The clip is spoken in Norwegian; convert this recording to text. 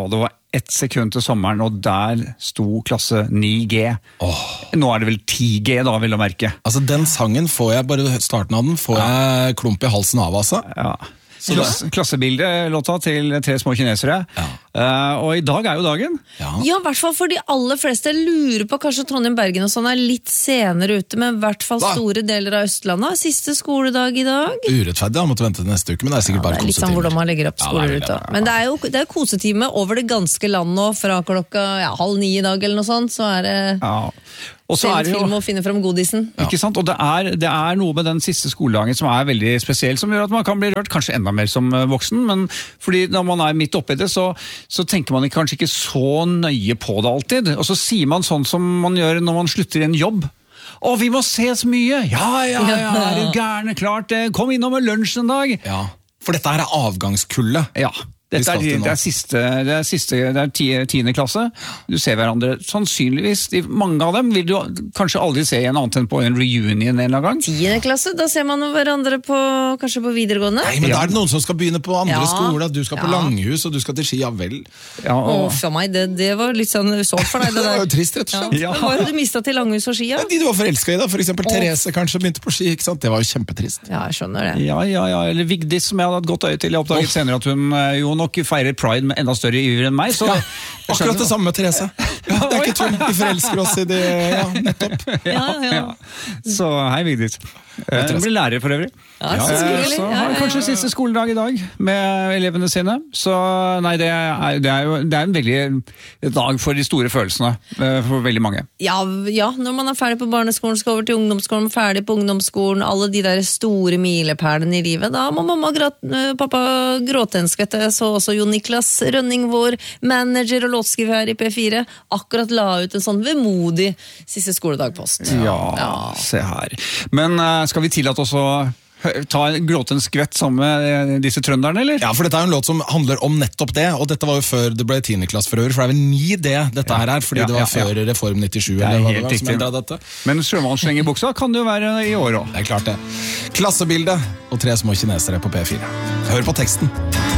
det var 1 sekund til sommeren, og der sto klasse 9G. Nå det vel 10G da, vil jeg merke. Altså, den sangen får jeg, bare starten av den, får jeg klump i halsen av, altså. Ja. Klassebildet-låta til 3 små kinesere. Og i dag jo dagen. Ja, i hvert fall for de aller fleste. Jeg lurer på kanskje Trondheim, Bergen og sånn litt senere ute, men i hvert fall store deler av Østlandet. Siste skoledag i dag. Urettferdig, han måtte vente til neste uke, men det sikkert bare kosetime. Det litt sånn hvordan man legger opp skoleruta. Men det jo kosetime over det ganske land nå, fra klokka 8:30 i dag eller noe sånt, så det... Ja. Og så det film å finne frem godisen. Ikke sant? Og det noe med den siste skoledagen som veldig spesiell, som gjør at man kan bli rørt, kanskje enda mer som voksen, men fordi når man midt oppe i det, så tenker man kanskje ikke så nøye på det alltid. Og så sier man sånn som man gjør når man slutter i en jobb. Vi må ses mye! Ja, det gærne, klart det. Kom innom med lunsj en dag! Ja, for dette avgangskullet. Ja. Dette det 10. klasse. Du ser hverandre sannsynligvis. Mange av dem vil du kanskje aldri se igjen annet enn på en reunion en eller annen gang. 10. klasse, da ser man hverandre kanskje på videregående. Nei, men da det noen som skal begynne på andre skoler. Du skal på Langhus, og du skal til Ski, vel. For meg, det var litt sånn sårt for deg. Det var jo trist, rett og slett. Hva var det du mistet til Langhus og Ski? De du var forelsket i da, for eksempel Therese kanskje begynte på Ski, ikke sant? Det var jo kjempetrist. Ja, jeg skjønner det. Ja, eller Vigdis, som jeg hadde hatt godt øye til. Jeg oppdaget senere at hun jo nok feirer Pride med enda større iver enn meg. Så akkurat det samme med Therese. Ja, det ikke tull. Vi forelsker oss i det, nettopp. Ja. Så hei, Vigdis. Hun blir lærer for øvrig. Så har kanskje siste skoledag i dag med elevene sine. Så nei, det jo en veldig dag for de store følelsene for veldig mange. Ja, når man ferdig på barneskolen, skal over til ungdomsskolen, ferdig på ungdomsskolen, alle de der store milepælene i livet, da må mamma pappa gråte en skvett. Jeg så også Jon Niklas Rønning, vår manager og låtskriver her i P4, akkurat la ut en sånn vemodig siste skoledagpost. Ja, se her. Men skal vi tillate oss å gråte en skvett sammen med disse trønderne, eller? Ja, for dette jo en låt som handler om nettopp det, og dette var jo før det ble 10. klasse for øvrig, for det vel 9D dette her, fordi det var før Reform 97, eller hva det var som endret dette. Men sjømannsleng i buksa kan det jo være i år også. Det klart det. Klassebildet og 3 små kinesere på P4. Hør på teksten.